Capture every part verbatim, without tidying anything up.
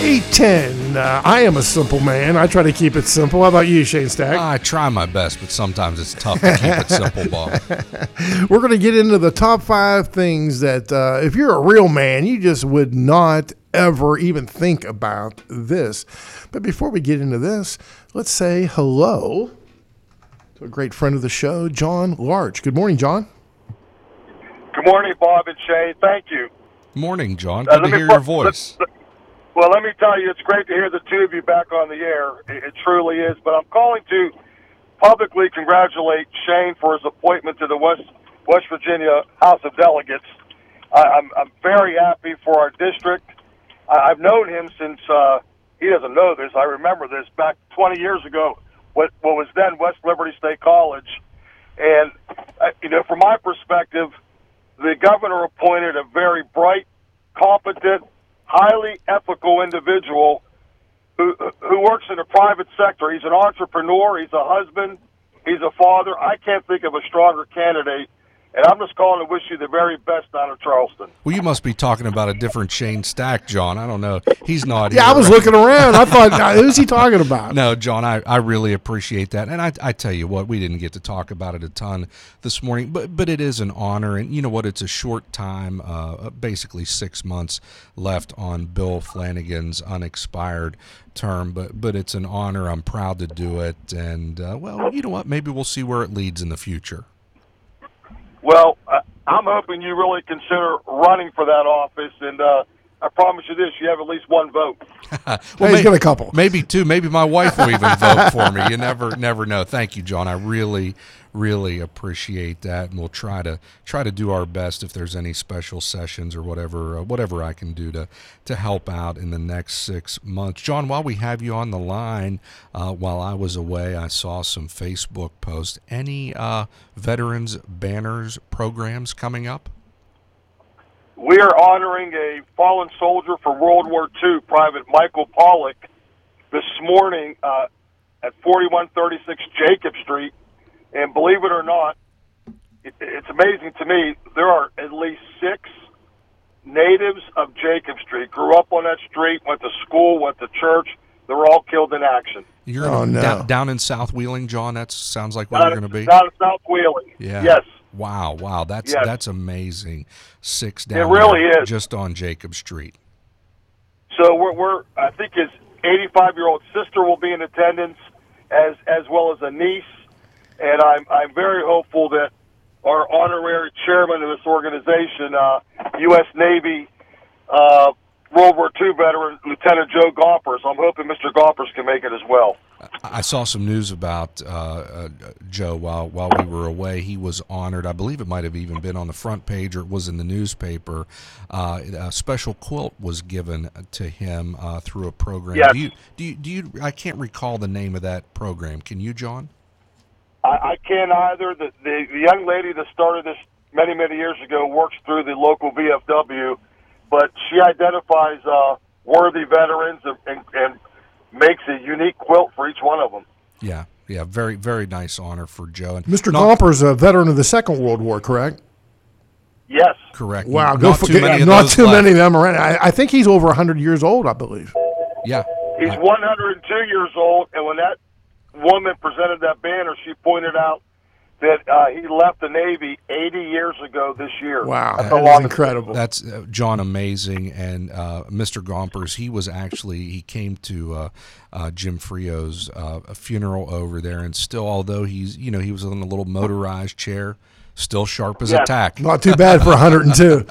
eight ten. Uh, I am a simple man. I try to keep it simple. How about you, Shane Stack? I try my best, but sometimes it's tough to keep it simple, Bob. We're going to get into the top five things that uh, if you're a real man, you just would not ever even think about this. But before we get into this, let's say hello to a great friend of the show, John Larch. Good morning, John. Good morning, Bob and Shane. Thank you. Morning, John. Good uh, to hear put, your voice. Let, well, let me tell you, it's great to hear the two of you back on the air. It, it truly is. But I'm calling to publicly congratulate Shane for his appointment to the West West Virginia House of Delegates. I, I'm, I'm very happy for our district. I, I've known him since, uh, he doesn't know this, I remember this, back twenty years ago, what, what was then West Liberty State College. And, uh, you know, from my perspective, the governor appointed a very bright, competent, highly ethical individual who who works in the private sector. He's an entrepreneur. He's a husband. He's a father. I can't think of a stronger candidate. And I'm just calling to wish you the very best out of Charleston. Well, you must be talking about a different Shane Stack, John. I don't know. He's not Yeah, here, I was right? looking around. I thought, who's he talking about? No, John, I, I really appreciate that. And I, I tell you what, we didn't get to talk about it a ton this morning, but but it is an honor. And you know what? It's a short time, uh, basically six months left on Bill Flanagan's unexpired term, but but it's an honor. I'm proud to do it. And, uh, well, you know what? Maybe we'll see where it leads in the future. Well, uh, I'm hoping you really consider running for that office, and uh, I promise you this, you have at least one vote. well, hey, he's got a couple. Maybe two. Maybe my wife will even vote for me. You never never know. Thank you, John. I really, really appreciate that, and we'll try to try to do our best if there's any special sessions or whatever uh, whatever I can do to to help out in the next six months. John, while we have you on the line, uh, while I was away, I saw some Facebook posts. Any uh, veterans banners programs coming up? We are honoring a fallen soldier for World War Two, Private Michael Pollock, this morning uh, at forty-one thirty-six Jacob Street. And believe it or not, it, it's amazing to me, there are at least six natives of Jacob Street, grew up on that street, went to school, went to church. They were all killed in action. You're Oh, in, no. down, down in South Wheeling, John? That sounds like where Down, you're going to be? down in South Wheeling. Yeah. Yes. Wow, wow, that's Yes. that's amazing. Six down It really there, is. just on Jacob Street. So we're, we're I think his eighty-five-year-old sister will be in attendance, as as well as a niece, and I'm I'm very hopeful that our honorary chairman of this organization, uh, U S Navy uh, World War Two veteran Lieutenant Joe Gompers, I'm hoping Mister Gompers can make it as well. I saw some news about uh, uh, Joe while while we were away. He was honored. I believe it might have even been on the front page or it was in the newspaper. Uh, a special quilt was given to him uh, through a program. Yes. Do you, do you? Do you? I can't recall the name of that program. Can you, John? I, I can't either. The, the the young lady that started this many many years ago works through the local V F W, but she identifies uh, worthy veterans and, and, and makes a unique quilt for each one of them. Yeah, yeah, very, very nice honor for Joe. And Mister not- Gomper's a veteran of the Second World War, correct? Yes. Correct. Wow, not go for too many of not those too left. many of them around. I, I think he's over one hundred years old, I believe. Yeah. He's one hundred two years old, and when that woman presented that banner, she pointed out that uh, he left the Navy eighty years ago this year. Wow, That's that how is long it's incredible. That's uh, John, amazing, and uh, Mister Gompers. He was actually he came to uh, uh, Jim Frio's uh, funeral over there, and still, although he's you know he was in a little motorized chair, still sharp as a Yes. tack. Not too bad for one hundred two.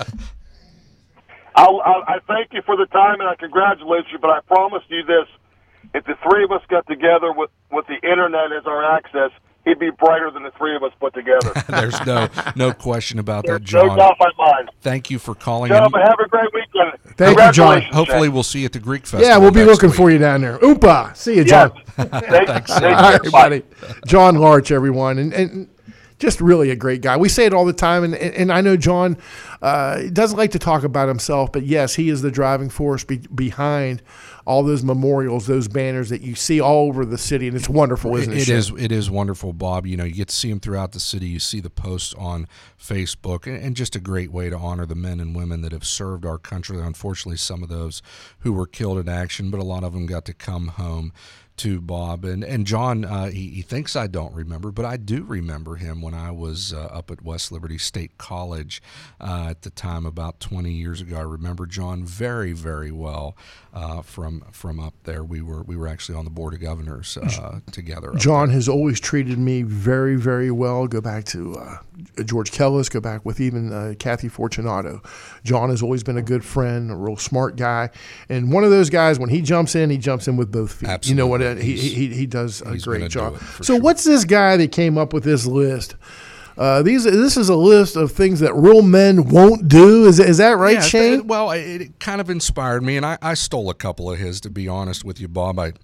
I'll, I'll, I thank you for the time, and I congratulate you, but I promise you this. If the three of us got together with, with the Internet as our access, he'd be brighter than the three of us put together. There's no no question about that, There's no John. doubt in my mind. Thank you for calling. Gentlemen, in. have a great weekend. Thank you, John. Congratulations, Hopefully, Shane. we'll see you at the Greek Festival. Yeah, we'll be next looking week. for you down there. Oompa. See you, Yes. John. Thank- Thanks, thank sir. you. All right, Bye. buddy. John Larch, everyone. And, and just really a great guy. We say it all the time, and, and I know John Uh, he doesn't like to talk about himself, but yes, he is the driving force be- behind all those memorials, those banners that you see all over the city, and it's wonderful, isn't it? It Shane? is. It is wonderful, Bob. You know, you get to see them throughout the city. You see the posts on Facebook, and, and just a great way to honor the men and women that have served our country. Unfortunately, some of those who were killed in action, but a lot of them got to come home to Bob. And, and John, uh, he, he thinks I don't remember, but I do remember him when I was uh, up at West Liberty State College uh, at the time about twenty years ago. I remember John very, very well uh, from from up there. We were we were actually on the Board of Governors uh, together. John has always treated me very, very well. Go back to uh, George Kellis, go back with even uh, Kathy Fortunato. John has always been a good friend, a real smart guy. And one of those guys, when he jumps in, he jumps in with both feet. Absolutely. You know what? He, he, he does a great job. So sure. What's this guy that came up with this list? Uh, these this is a list of things that real men won't do. Is is that right, yeah, Shane? It, well, it, it kind of inspired me, and I, I stole a couple of his, to be honest with you, Bob. I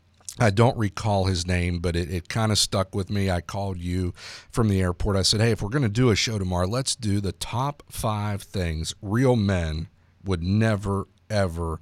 I don't recall his name, but it, it kind of stuck with me. I called you from the airport. I said, hey, if we're going to do a show tomorrow, let's do the top five things real men would never, ever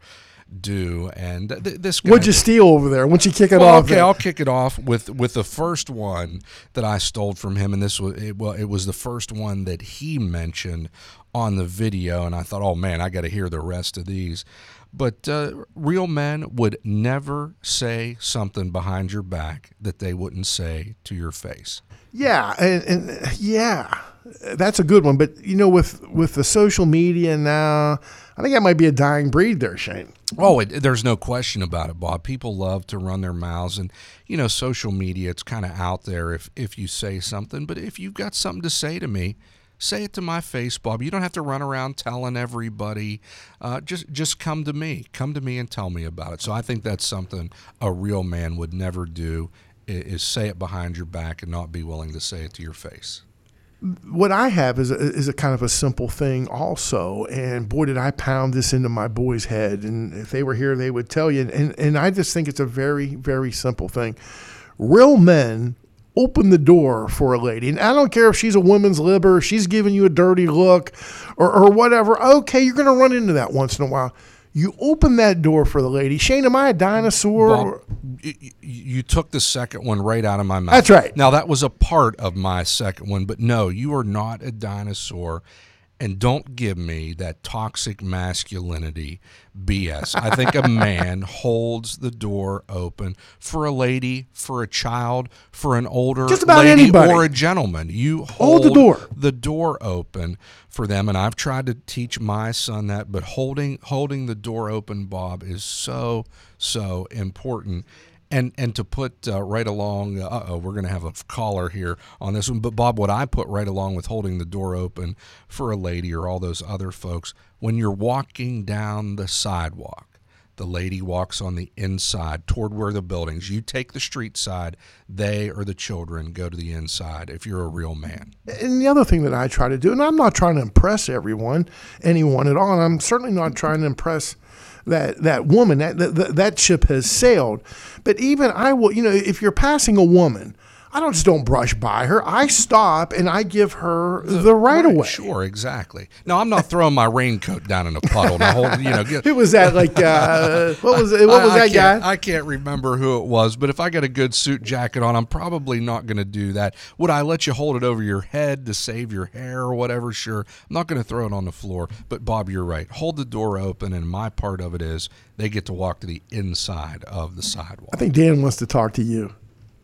do. And th- this guy, What'd you steal over there? Why don't you kick it well, off? Okay, then? I'll kick it off with with the first one that I stole from him, and this was it, well, it was the first one that he mentioned on the video, and I thought, oh man, I got to hear the rest of these. But uh, real men would never say something behind your back that they wouldn't say to your face. Yeah, and, and yeah, that's a good one. But you know, with with the social media now, I think that might be a dying breed there, Shane. Oh, it, there's no question about it, Bob. People love to run their mouths, and you know, social media, it's kind of out there if if you say something. But if you've got something to say to me, say it to my face, Bob. You don't have to run around telling everybody. Uh, just just come to me. Come to me and tell me about it. So I think that's something a real man would never do, is say it behind your back and not be willing to say it to your face. What I have is a, is a kind of a simple thing also, and boy, did I pound this into my boys' head. And if they were here, they would tell you. And, and I just think it's a very, very simple thing. Real men open the door for a lady. And I don't care if she's a women's libber, she's giving you a dirty look or, or whatever. Okay, you're going to run into that once in a while. You open that door for the lady. Shane, am I a dinosaur? Bob, you, you took the second one right out of my mouth. That's right. Now, that was a part of my second one, but no, you are not a dinosaur. And don't give me that toxic masculinity B S. I think a man holds the door open for a lady, for a child, for an older Just about lady, anybody. or a gentleman. You Hold hold the door. the door open for them, and I've tried to teach my son that, but holding holding the door open, Bob, is so, so important. And and to put uh, right along, uh oh, we're going to have a caller here on this one. But Bob, what I put right along with holding the door open for a lady or all those other folks, when you're walking down the sidewalk, the lady walks on the inside toward where the buildings. You take the street side, they or the children go to the inside if you're a real man. And the other thing that I try to do, and I'm not trying to impress everyone, anyone at all, and I'm certainly not trying to impress that that woman, that, that that ship has sailed. But even I will, you know, if you're passing a woman, I don't just don't brush by her. I stop and I give her the right of way. Sure, exactly. Now I'm not throwing my raincoat down in a puddle. Now, hold, you know, get, Who was that? Like, uh, what was what was I, I that guy? I can't remember who it was, but if I got a good suit jacket on, I'm probably not going to do that. Would I let you hold it over your head to save your hair or whatever? Sure. I'm not going to throw it on the floor. But Bob, you're right. Hold the door open, and my part of it is they get to walk to the inside of the sidewalk. I think Dan wants to talk to you.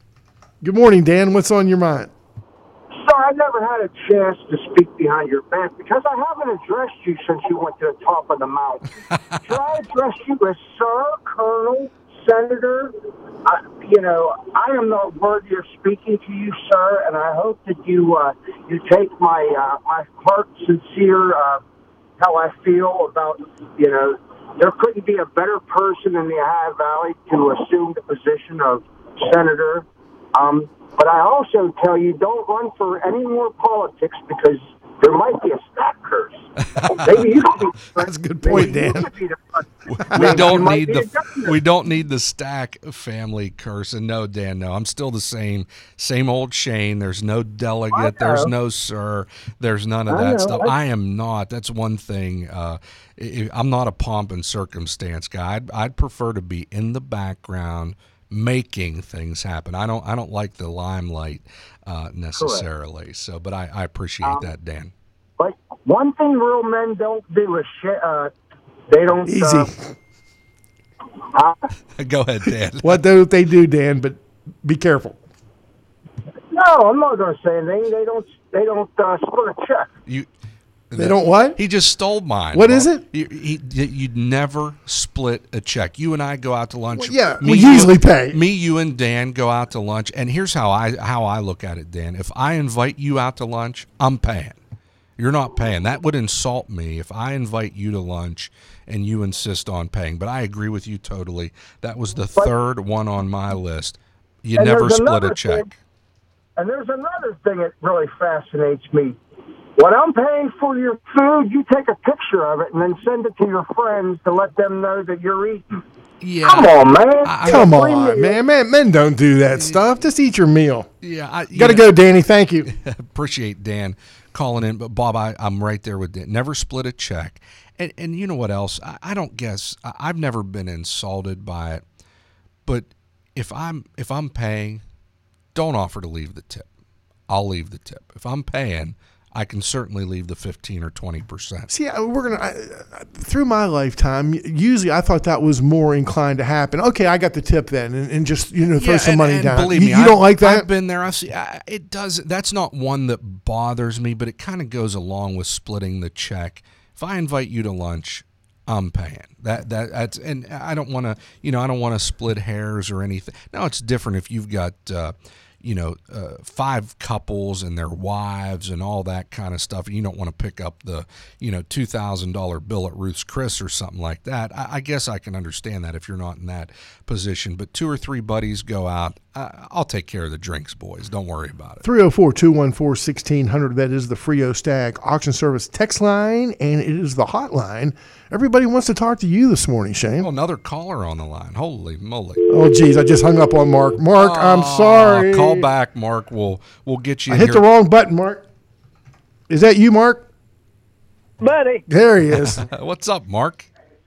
Good morning, Dan. What's on your mind? Sir, I never had a chance to speak behind your back because I haven't addressed you since you went to the top of the mountain. Should I address you as Sir, Colonel, Senator? I, you know, I am not worthy of speaking to you, sir, and I hope that you uh, you take my uh, my heart sincere uh, how I feel about, you know, there couldn't be a better person in the Ohio Valley to assume the position of Senator. Um, but I also tell you, don't run for any more politics because there might be a stack curse. Maybe you could be. That's a good point, maybe you Dan. could be the We maybe don't you might need be the a governor. we don't need the stack family curse. And no, Dan, no, I'm still the same same old Shane. There's no delegate. There's no sir. There's none of I that know. stuff. I- I am not. That's one thing. Uh, I- I'm not a pomp and circumstance guy. I'd, I'd prefer to be in the background making things happen. I don't I don't like the limelight uh, necessarily. So, but I, I appreciate Um, that, Dan. But one thing real men don't do is sh- uh, they don't. Easy. Uh, uh, Go ahead, Dan. What do they do, Dan? But be careful. no, I'm not going to say anything. They don't. They don't uh, split a check. You. They don't what? He just stole mine. What What is is it? You, he, you'd never split a check. You and I go out to lunch. Well, yeah, Me, we you- usually pay. Me, you, and Dan go out to lunch. And here's how I how I look at it, Dan. If I invite you out to lunch, I'm paying. You're not paying. That would insult me if I invite you to lunch and you insist on paying. But I agree with you totally. That was the third one on my list. You And never there's split another a check. thing- And there's another thing that really fascinates me. When I'm paying for your food, you take a picture of it and then send it to your friends to let them know that you're eating. Yeah. Come on, man. I- Come Three on, million- man. man. Men don't do that stuff. Just eat your meal. Yeah. I, You got to yeah. go, Danny. Thank you. Appreciate Dan calling in, but Bob, I, I'm right there with Dan. Never split a check, and and you know what else? I, I don't guess I, I've never been insulted by it, but if I'm if I'm paying, don't offer to leave the tip. I'll leave the tip. If I'm paying, I can certainly leave the fifteen or twenty percent. See, I- we're gonna I, I- through my lifetime. Usually, I thought that was more inclined to happen. Okay, I got the tip then, and, and just you know throw some and, money and down. Believe you, me, you I've- don't like that? I've been there. I've seen, I, it does. That's not one that bothers me, but it kind of goes along with splitting the check. If I invite you to lunch, I'm paying. That that that's and I don't want to. You know, I don't want to split hairs or anything. Now it's different if you've got. Uh, you know, uh, five couples and their wives and all that kind of stuff. You don't want to pick up the, you know, two thousand dollars bill at Ruth's Chris or something like that. I, I guess I can understand that if you're not in that position. But two or three buddies go out. I, I'll take care of the drinks, boys. Don't worry about it. three oh four, two one four, one six zero zero. That is the Frio Stag Auction Service text line, and it is the hotline. Everybody wants to talk to you this morning, Shane. Oh, another caller on the line. Holy moly. Oh, geez, I just hung up on Mark. Mark, I'm sorry. Uh, call back, Mark. We'll, we'll get you I in hit here. the wrong button, Mark. Is that you, Mark? Buddy, There he is. What's up, Mark?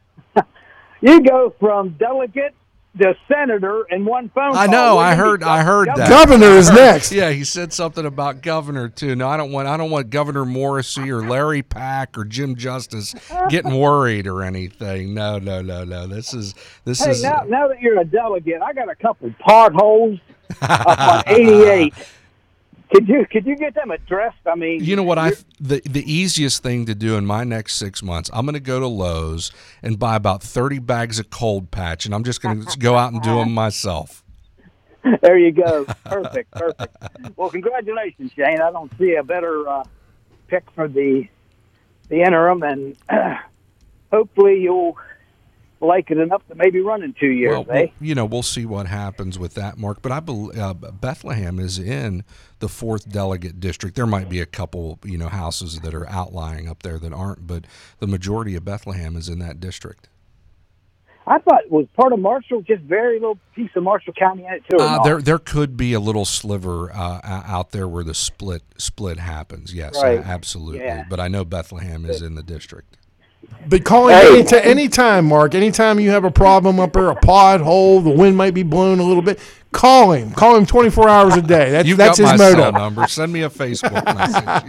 you go from delegate to senator in one phone call. I know. Where I you heard. be I heard that. Governor is next. Yeah, he said something about governor too. No, I don't want. I don't want Governor Morrissey or Larry Pack or Jim Justice getting worried or anything. No, no, no, no. This is. This Hey, is. now, now that you're a delegate, I got a couple potholes up on eighty-eight. Could you could you get them addressed? I mean, You know what? I the the easiest thing to do in my next six months. I'm going to go to Lowe's and buy about thirty bags of Cold Patch, and I'm just going to go out and do them myself. there you go. Perfect, perfect. Well, congratulations, Shane. I don't see a better uh, pick for the the interim, and uh, hopefully you'll like it enough to maybe run in two years, Well, eh? we'll- you know, we'll see what happens with that, Mark. But I believe uh, Bethlehem is in the fourth delegate district. There might be a couple, you know, houses that are outlying up there that aren't, but the majority of Bethlehem is in that district. I thought it was part of Marshall, just very little piece of Marshall County in it too. or Uh, not? there, there could be a little sliver uh, o- out there where the split split happens. Yes, Right. a- absolutely. Yeah. But I know Bethlehem is in the district. But calling Hey. any t- anytime, Mark. Anytime you have a problem up there, a pothole, the wind might be blowing a little bit. Call him. Call him twenty-four hours a day. That's You've that's got his my motto. cell number. Send me a Facebook message.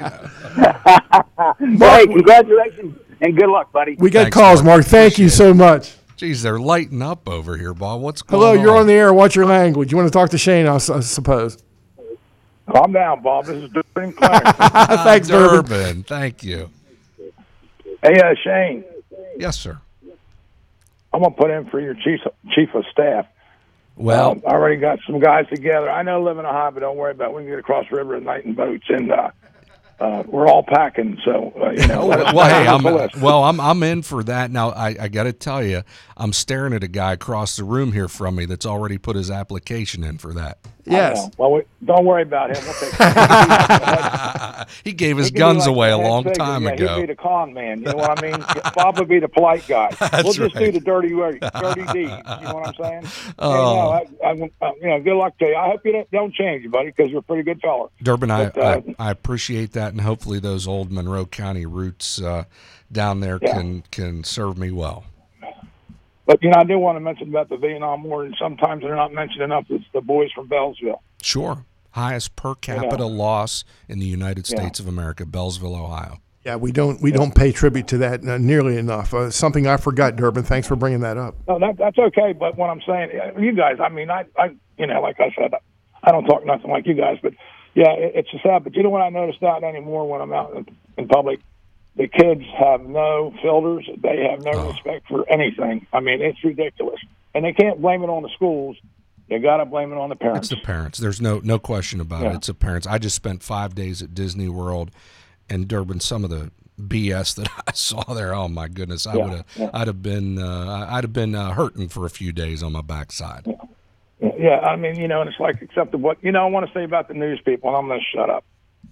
You know. Hey, congratulations and good luck, buddy. We got Thanks, calls, Mark. Mark. Thank you so much. Geez, they're lighting up over here, Bob. What's going Hello, on? you're on the air. Watch your language. You want to talk to Shane, I, s- I suppose. Calm down, Bob. This is Durbin Clark. Thanks, Durbin. Durbin. Thank you. Hey, uh, Shane, Yes, sir. I'm gonna put in for your chief chief of staff. Well, Um, I already got some guys together. I know living a high, but don't worry about it. We can get across the river at night in boats. And uh, uh, uh, we're all packing. So uh, you know, let us well, hey, know I'm the list. well, I'm I'm in for that. Now, I, I got to tell you, I'm staring at a guy across the room here from me that's already put his application in for that. Yes. I know. Well, we, don't worry about him. We'll take care. He gave his He could be guns like away the a head long figure. time yeah, ago. He'd be the con man. You know what I mean? Bob would be the polite guy. we'll just right. do the dirty work, dirty deeds. You know what I'm saying? Oh. Hey, no, I, I, I, you know, good luck to you. I hope you don't, don't change, buddy, because you're a pretty good fella. Durbin, But, I, uh, I I appreciate that, and hopefully those old Monroe County roots uh, down there Yeah. can can serve me well. But, you know, I do want to mention about the Vietnam War, and sometimes they're not mentioned enough. It's the boys from Bellsville. Sure, highest per capita know. loss in the United Yeah. States of America, Bellsville, Ohio. Yeah, we don't we don't pay tribute to that uh, nearly enough. Uh, something I forgot, Durbin. Thanks for bringing that up. No, that, that's okay. But what I'm saying, you guys, I mean, I, I, you know, like I said, I don't talk nothing like you guys, but yeah, it, it's just sad. But you know what I noticed out anymore when I'm out in, in public? The kids have no filters. They have no Oh. respect for anything. I mean, it's ridiculous. And they can't blame it on the schools. You got to blame it on the parents. It's the parents. There's no no question about Yeah. it. It's the parents. I just spent five days at Disney World and Durbin. Some of the B S that I saw there. Oh my goodness! I Yeah, would have. yeah. I'd have been. Uh, I'd have been uh, hurting for a few days on my backside. Yeah. Yeah, I mean, you know, and it's like, except of what, you know, I want to say about the news people, and I'm going to shut up.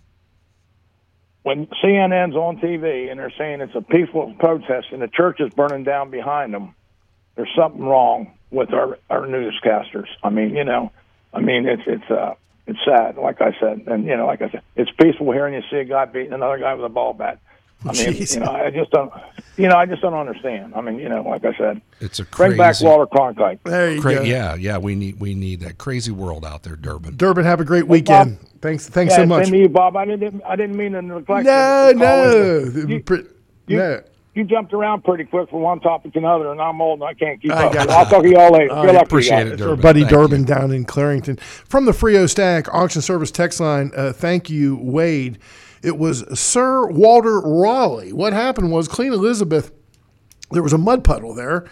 When C N N's on T V and they're saying it's a peaceful protest and the church is burning down behind them, there's something wrong with our, our newscasters. I mean, you know, I mean, it's, it's, uh, it's sad, like I said. And, you know, like I said, it's peaceful hearing you see a guy beating another guy with a ball bat. I mean, Jeez. you know, I just don't, you know, I just don't understand. I mean, you know, like I said, It's a bring crazy. back Walter Cronkite. There you cra- go. yeah, yeah. We need we need that crazy world out there, Durbin. Durbin, have a great weekend. Thanks, thanks Yeah, so much. same to you, Bob. I didn't, I didn't mean to neglect. No, you. no, You, Pre- you- no. you jumped around pretty quick from one topic to another, and I'm old and I can't keep I up. got you. I'll talk to y'all later. All Good right, luck to you appreciate guys. it, It's our Durbin. buddy Thank Durbin you. down in Clarington. From the Frio Stack Auction Service text line, uh, thank you, Wade. It was Sir Walter Raleigh. What happened was Queen Elizabeth, there was a mud puddle there,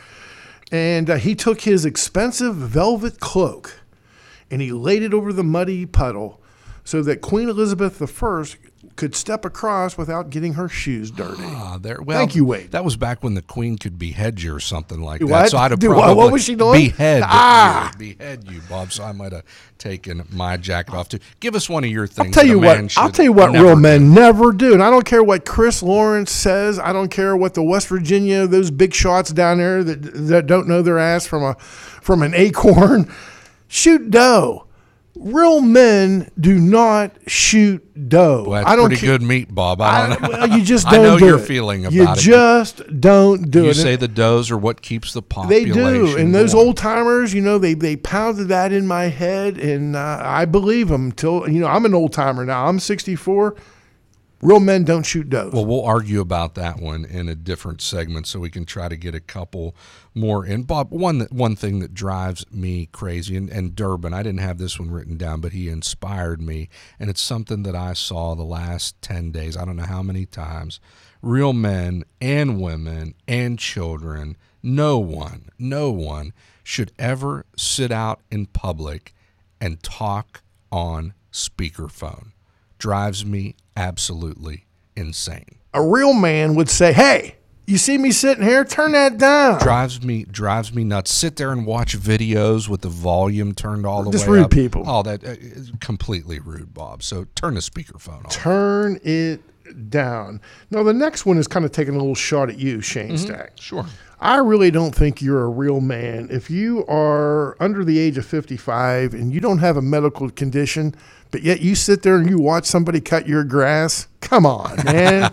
and uh, he took his expensive velvet cloak and he laid it over the muddy puddle so that Queen Elizabeth the First could step across without getting her shoes dirty. Ah, there. Well, Thank you, Wade. That was back when the Queen could behead you or something like What? that. So I'd have Do what? probably What was she doing? Behead Ah. you, behead you, Bob. So I might have taken my jacket off too. Give us one of your things. I'll tell that a you man what. I'll should tell you what. never Real do. men never do, and I don't care what Chris Lawrence says. I don't care what the West Virginia, those big shots down there that that don't know their ass from a from an acorn, shoot doe. Real men do not shoot doe. Well, I that's don't pretty ca- good meat, Bob. I I, don't know. well, you just I don't know do your it. feeling about you it. just don't do You it. say the does are what keeps the They population. do, and those going. old timers, you know, they they pounded that in my head, and uh, I believe them. Till you know, I'm an old timer now. I'm sixty-four. Real men don't shoot does. Well, we'll argue about that one in a different segment, so we can try to get a couple more in. Bob, one that, one thing that drives me crazy, and, and Durbin, I didn't have this one written down, but he inspired me, and it's something that I saw the last ten days. I don't know how many times. Real men and women and children, no one, no one should ever sit out in public and talk on speakerphone. Drives me absolutely insane. A real man would say, "Hey, you see me sitting here? Turn that down." Drives me drives me nuts. Sit there and watch videos with the volume turned all the Just way rude up. people. Oh, that uh, is completely rude, Bob. So turn the speakerphone off. Turn it down. Now, the next one is kind of taking a little shot at you, Shane Stack. Sure. I really don't think you're a real man. If you are under the age of fifty-five and you don't have a medical condition, but yet you sit there and you watch somebody cut your grass, come on, man.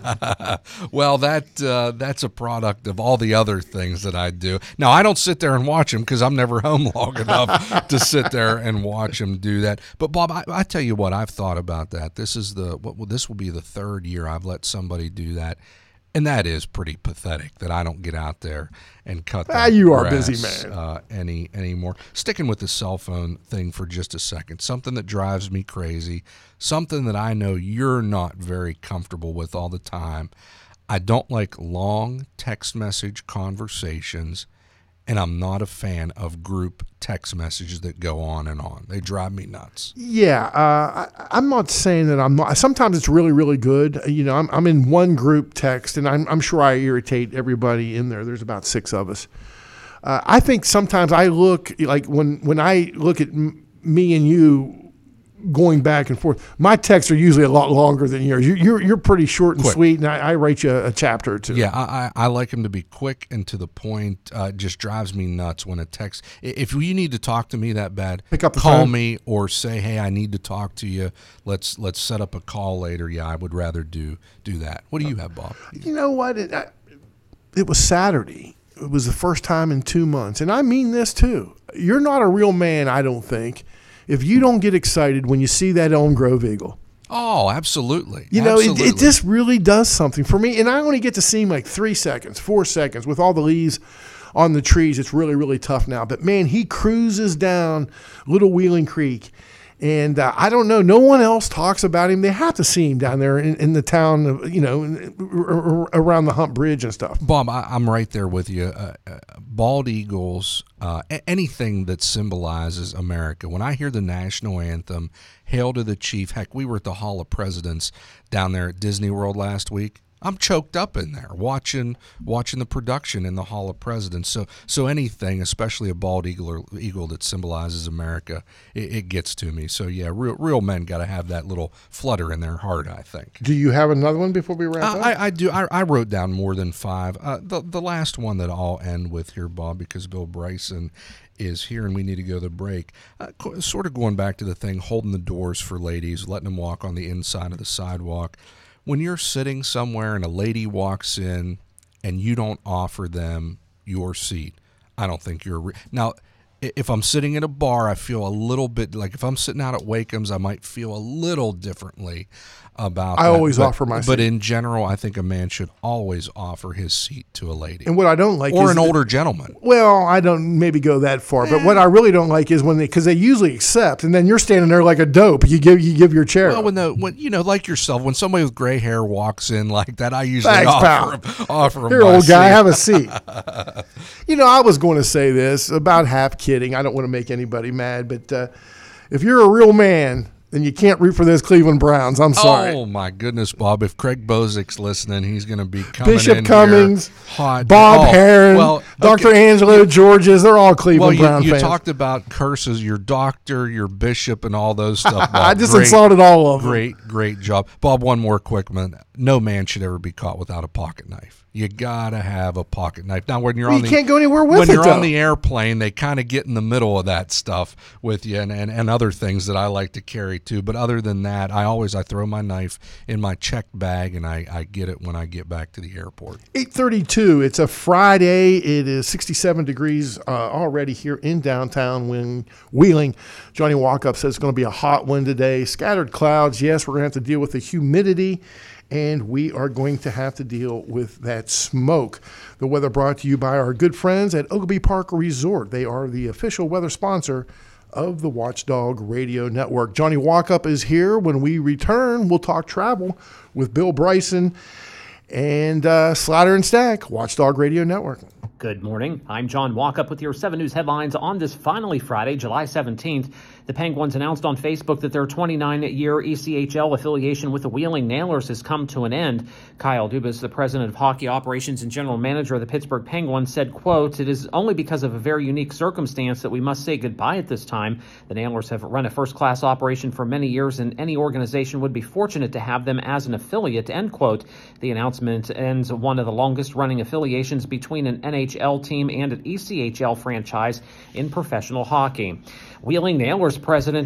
Well, that uh, that's a product of all the other things that I do. Now, I don't sit there and watch them because I'm never home long enough to sit there and watch them do that. But Bob, I, I tell you what, I've thought about that. This is the what? Well, this will be the third year I've let somebody do that. And that is pretty pathetic that I don't get out there and cut that Ah, you are a grass, busy man. uh, any anymore. Sticking with the cell phone thing for just a second, something that drives me crazy, something that I know you're not very comfortable with all the time. I don't like long text message conversations, and I'm not a fan of group text messages that go on and on. They drive me nuts. Yeah, uh, I, I'm not saying that I'm not. Sometimes it's really, really good. You know, I'm, I'm in one group text, and I'm, I'm sure I irritate everybody in there. There's about six of us. Uh, I think sometimes I look, like when, when I look at m- me and you going back and forth, my texts are usually a lot longer than yours. You, you're you're pretty short and Quick. sweet, and I, I write you a, a chapter or two. Yeah, I, I, I like him to be quick and to the point. Uh, it just drives me nuts when a text. If you need to talk to me that bad, Pick up the call phone. me or say, "Hey, I need to talk to you. Let's let's set up a call later." Yeah, I would rather do do that. What do you have, Bob? You know what? It, I, it was Saturday. It was the first time in two months. And I mean this too. You're not a real man, I don't think, if you don't get excited when you see that Elm Grove eagle. Oh, absolutely. You know, it, Absolutely. it just really does something for me. And I only get to see him like three seconds, four seconds with all the leaves on the trees. It's really, really tough now. But, man, he cruises down Little Wheeling Creek. And uh, I don't know. No one else talks about him. They have to see him down there in, in the town, of, you know, around the Hump Bridge and stuff. Bob, I, I'm right there with you. Uh, uh, bald eagles, uh, a- anything that symbolizes America. When I hear the national anthem, Hail to the Chief, heck, we were at the Hall of Presidents down there at Disney World last week. I'm choked up in there watching watching the production in the Hall of Presidents. So so anything, especially a bald eagle or eagle that symbolizes America, it, it gets to me. So yeah, real real men got to have that little flutter in their heart, I think. Do you have another one before we wrap up? I, I do. I, I wrote down more than five. Uh, the the last one that I'll end with here, Bob, because Bill Bryson is here and we need to go to the break. Uh, co- sort of going back to the thing, holding the doors for ladies, letting them walk on the inside of the sidewalk. When you're sitting somewhere and a lady walks in and you don't offer them your seat, I don't think you're re- now. If I'm sitting at a bar, I feel a little bit like if I'm sitting out at Wakeham's, I might feel a little differently about I that. always but, offer my But seat. in general, I think a man should always offer his seat to a lady. And what I don't like or is an that- older gentleman. Well, I don't maybe go that far, but what I really don't like is when they, because they usually accept, and then you're standing there like a dope. You give you give your chair. Well, up. when the when you know, like yourself, when somebody with gray hair walks in like that, I usually Thanks, offer pal. him, offer him Here, my old guy, seat. have a seat. You know, I was going to say this about half kidding. I don't want to make anybody mad, but uh, if you're a real man, then you can't root for those Cleveland Browns. I'm sorry. Oh my goodness, Bob! If Craig Bozik's listening, he's going to be coming Bishop in Cummings, here hot. Bob Oh, Heron, well, Doctor okay. Angelo Georges, they're all Cleveland Well, Brown you, you fans. talked about curses, your doctor, your bishop, and all those stuff. Bob. I just Great, insulted all of them. Great, great job, Bob. One more quick one. No man should ever be caught without a pocket knife. You gotta have a pocket knife. Now, when you're Well, on you the can't go anywhere with when it, you're though. on the airplane, they kind of get in the middle of that stuff with you, and, and, and other things that I like to carry too. But other than that, I always I throw my knife in my checked bag, and I, I get it when I get back to the airport. eight thirty-two. It's a Friday. It is sixty-seven degrees uh, already here in downtown Wheeling. Wheeling. Johnny Walkup says it's going to be a hot one today. Scattered clouds. Yes, we're going to have to deal with the humidity, and we are going to have to deal with that smoke. The weather brought to you by our good friends at Ogilvy Park Resort. They are the official weather sponsor of the Watchdog Radio Network. Johnny Walkup is here. When we return, we'll talk travel with Bill Bryson and uh, Slaughter and Stack, Watchdog Radio Network. Good morning. I'm John Walkup with your seven News headlines on this finally Friday, July seventeenth. The Penguins announced on Facebook that their twenty-nine-year E C H L affiliation with the Wheeling Nailers has come to an end. Kyle Dubas, the president of hockey operations and general manager of the Pittsburgh Penguins, said, quote, "It is only because of a very unique circumstance that we must say goodbye at this time. The Nailers have run a first-class operation for many years, and any organization would be fortunate to have them as an affiliate," end quote. The announcement ends one of the longest-running affiliations between an N H L team and an E C H L franchise in professional hockey. Wheeling Nailers president